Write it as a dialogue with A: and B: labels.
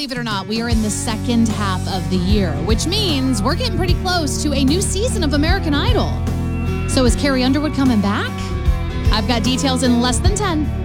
A: believe it or not, we are in the second half of the year, which means we're getting pretty close to a new season of American Idol. So is Carrie Underwood coming back? I've got details in less than 10.